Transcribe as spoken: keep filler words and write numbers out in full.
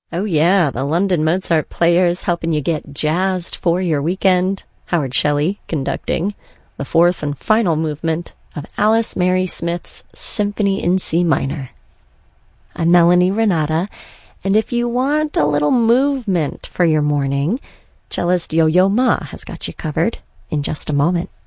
Oh yeah, the London Mozart Players helping you get jazzed for your weekend. Howard Shelley conducting the fourth and final movement of Alice Mary Smith's Symphony in C minor. I'm Melanie Renata, and if you want a little movement for your morning, cellist Yo-Yo Ma has got you covered in just a moment.